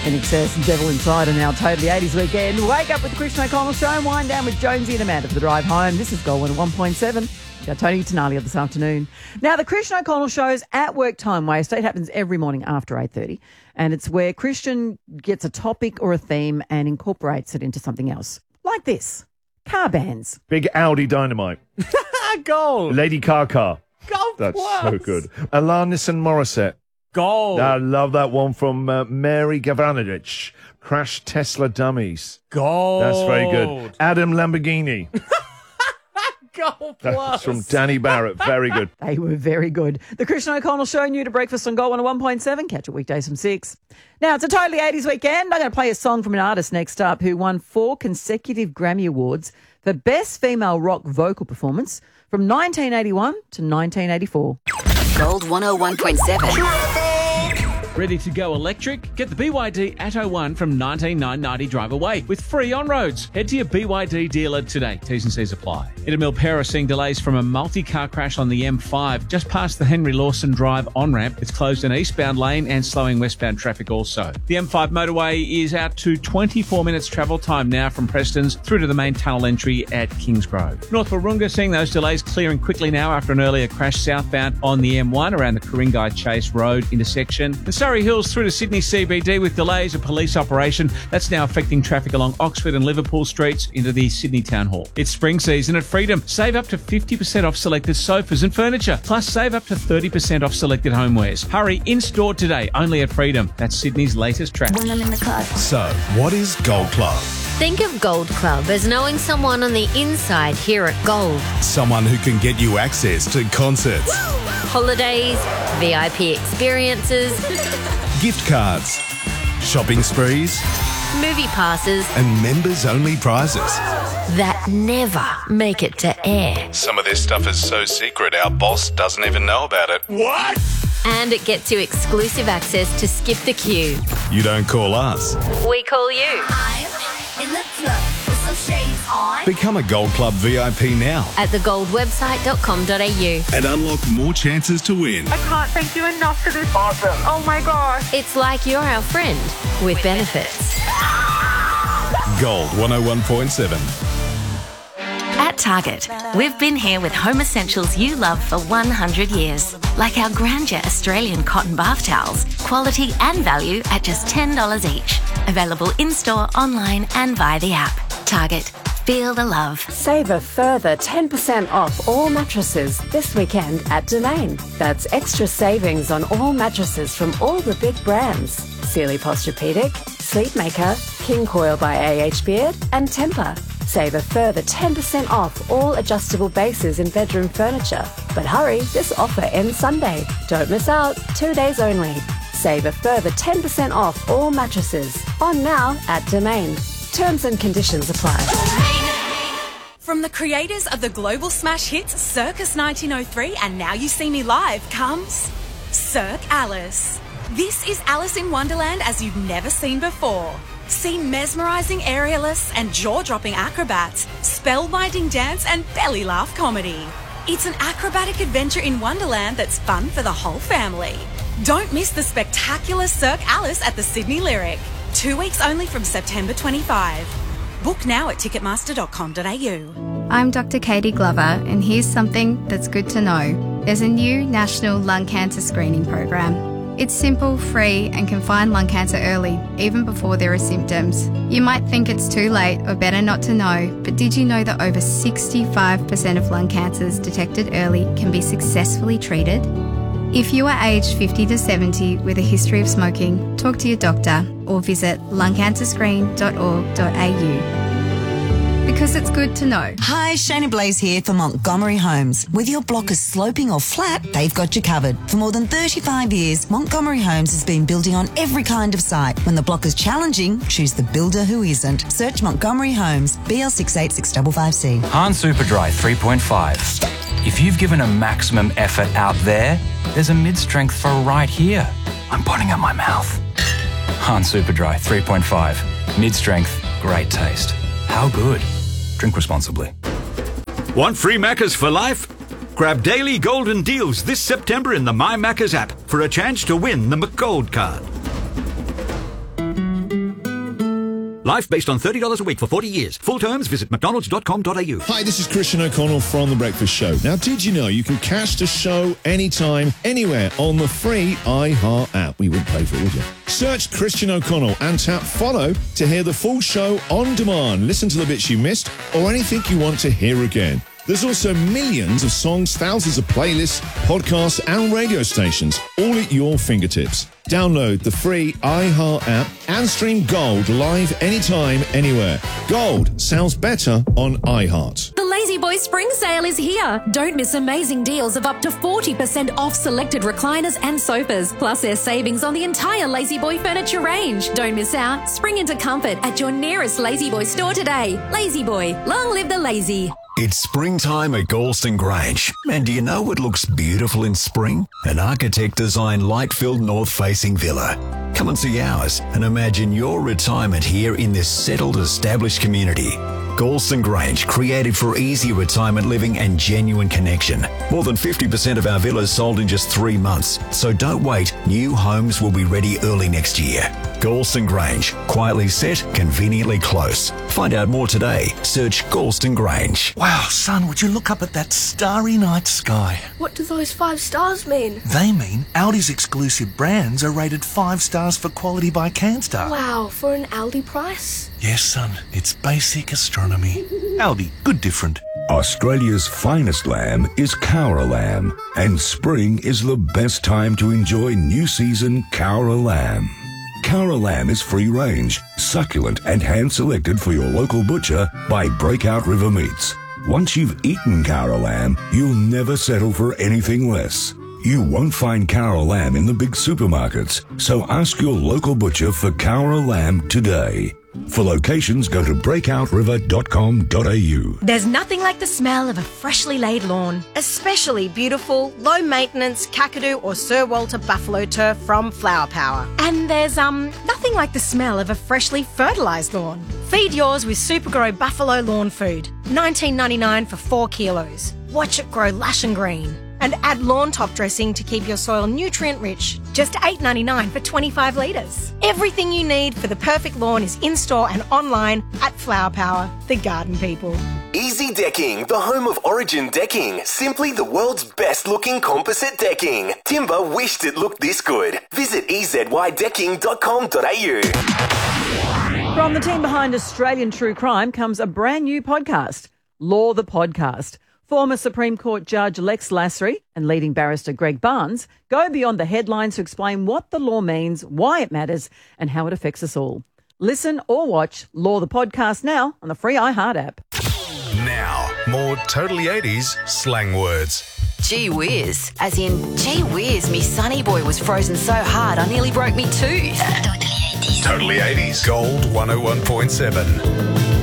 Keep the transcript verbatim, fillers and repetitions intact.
In Excess, Devil Inside, and now Totally eighties Weekend. Wake up with the Christian O'Connell Show and wind down with Jonesy and Amanda for the drive home. This is Gold one oh one point seven. Got Tony Tenalia this afternoon. Now, the Christian O'Connell Show's at work time waste. It happens every morning after eight thirty, and it's where Christian gets a topic or a theme and incorporates it into something else. Like this. Car bands. Big Audi Dynamite. Gold. Lady Car Car. Gold That's plus. so good. Alanis and Morissette. Gold. I love that one from uh, Mary Gavranich. Crash Tesla Dummies. Gold. That's very good. Adam Lamborghini. Gold That's plus. from Danny Barrett. Very good. They were very good. The Christian O'Connell Show, new to breakfast on Gold one oh one point seven. Catch it weekdays from six. Now, it's a Totally eighties Weekend. I'm going to play a song from an artist next up who won four consecutive Grammy Awards for Best Female Rock Vocal Performance from nineteen eighty-one to nineteen eighty-four. Gold one oh one point seven. Ready to go electric? Get the B Y D Atto one from nineteen nine ninety drive away with free on-roads. Head to your B Y D dealer today. T's and C's apply. In Milpera, seeing delays from a multi-car crash on the M five just past the Henry Lawson Drive on-ramp. It's closed an eastbound lane and slowing westbound traffic also. The M five motorway is out to twenty-four minutes travel time now from Preston's through to the main tunnel entry at Kingsgrove. North Warunga, seeing those delays clearing quickly now after an earlier crash southbound on the M one around the Ku-ring-gai Chase Road intersection. The Surrey Hills through to Sydney C B D with delays, a police operation that's now affecting traffic along Oxford and Liverpool streets into the Sydney Town Hall. It's spring season at Freedom. Save up to fifty percent off selected sofas and furniture, plus save up to thirty percent off selected homewares. Hurry, in-store today, only at Freedom. That's Sydney's latest traffic. When I'm in the club. So, what is Gold Club? Think of Gold Club as knowing someone on the inside here at Gold. Someone who can get you access to concerts, Holidays, V I P experiences, gift cards, shopping sprees, movie passes and members-only prizes. that never make it to air. Some of this stuff is so secret our boss doesn't even know about it. What? And it gets you exclusive access to Skip the Queue. You don't call us. We call you. In the club with some shades on. Become a Gold Club V I P now At the gold website dot com dot a u. and unlock more chances to win. I can't thank you enough for this. Awesome. Oh my gosh. It's like you're our friend with benefits. Gold one oh one point seven. At Target, we've been here with home essentials you love for one hundred years. Like our Grandeur Australian cotton bath towels, quality and value at just ten dollars each. Available in-store, online and via the app. Target, feel the love. Save a further ten percent off all mattresses this weekend at Domain. That's extra savings on all mattresses from all the big brands. Sealy Posturepedic, Sleepmaker, King Coil by A H Beard and Tempur. Save a further ten percent off all adjustable bases in bedroom furniture. But hurry, this offer ends Sunday. Don't miss out, two days only. Save a further ten percent off all mattresses. On now at Domain. Terms and conditions apply. From the creators of the global smash hits Circus nineteen oh three and Now You See Me Live comes Cirque Alice. This is Alice in Wonderland as you've never seen before. See mesmerising aerialists and jaw-dropping acrobats, spellbinding dance and belly laugh comedy. It's an acrobatic adventure in Wonderland that's fun for the whole family. Don't miss the spectacular Cirque Alice at the Sydney Lyric. Two weeks only from September twenty-fifth. Book now at ticketmaster dot com dot a u. I'm Doctor Katie Glover, and here's something that's good to know. There's a new national lung cancer screening program. It's simple, free, and can find lung cancer early, even before there are symptoms. You might think it's too late or better not to know, but did you know that over sixty-five percent of lung cancers detected early can be successfully treated? If you are aged fifty to seventy with a history of smoking, talk to your doctor or visit lung cancer screen dot org dot a u. Because it's good to know. Hi, Shana Blaze here for Montgomery Homes. Whether your block is sloping or flat, they've got you covered. For more than thirty-five years, Montgomery Homes has been building on every kind of site. When the block is challenging, choose the builder who isn't. Search Montgomery Homes, B L six eight six five five C. Han Superdry three point five. If you've given a maximum effort out there, there's a mid-strength for right here. I'm putting up my mouth. Han Superdry three point five. Mid-strength, great taste. How good? Drink responsibly. Want free Maccas for life? Grab daily golden deals this September in the My Maccas app for a chance to win the McGold card. Life based on thirty dollars a week for forty years. Full terms, visit mcdonalds dot com dot a u. Hi, this is Christian O'Connell from The Breakfast Show. Now, did you know you can catch the show anytime, anywhere on the free iHeart app? We wouldn't pay for it, would you? Search Christian O'Connell and tap follow to hear the full show on demand. Listen to the bits you missed or anything you want to hear again. There's also millions of songs, thousands of playlists, podcasts and radio stations, all at your fingertips. Download the free iHeart app and stream Gold live anytime, anywhere. Gold sounds better on iHeart. The Lazy Boy Spring Sale is here. Don't miss amazing deals of up to forty percent off selected recliners and sofas. Plus there's savings on the entire Lazy Boy furniture range. Don't miss out. Spring into comfort at your nearest Lazy Boy store today. Lazy Boy, long live the lazy. It's springtime at Galston Grange. And do you know what looks beautiful in spring? An architect-designed light-filled north-facing villa. Come and see ours and imagine your retirement here in this settled, established community. Galston Grange, created for easy retirement living and genuine connection. More than fifty percent of our villas sold in just three months. So don't wait. New homes will be ready early next year. Galston Grange, quietly set, conveniently close. Find out more today. Search Galston Grange. Wow, son, would you look up at that starry night sky? What do those five stars mean? They mean Aldi's exclusive brands are rated five stars for quality by Canstar. Wow, for an Aldi price? Yes, son, it's basic astronomy. Aldi, good different. Australia's finest lamb is Cowra lamb, and spring is the best time to enjoy new season Cowra lamb. Cowra lamb is free-range, succulent and hand-selected for your local butcher by Breakout River Meats. Once you've eaten Cowra lamb, you'll never settle for anything less. You won't find Cowra lamb in the big supermarkets, so ask your local butcher for Cowra lamb today. For locations, go to breakout river dot com dot a u. There's nothing like the smell of a freshly laid lawn, especially beautiful, low-maintenance Kakadu or Sir Walter buffalo turf from Flower Power. And there's um nothing like the smell of a freshly fertilised lawn. Feed yours with Supergrow Buffalo Lawn Food, nineteen ninety-nine for four kilos. Watch it grow lush and green. And add lawn top dressing to keep your soil nutrient-rich. Just eight ninety-nine for twenty-five litres. Everything you need for the perfect lawn is in-store and online at Flower Power, the garden people. Easy Decking, the home of Origin Decking. Simply the world's best-looking composite decking. Timber wished it looked this good. Visit e z y decking dot com dot a u. From the team behind Australian True Crime comes a brand new podcast, Law the Podcast. Former Supreme Court Judge Lex Lasry and leading barrister Greg Barnes go beyond the headlines to explain what the law means, why it matters, and how it affects us all. Listen or watch Law the Podcast now on the free iHeart app. Now, more Totally eighties slang words. Gee whiz, as in, gee whiz, me sonny boy was frozen so hard I nearly broke me tooth. Totally eighties. Gold one oh one point seven.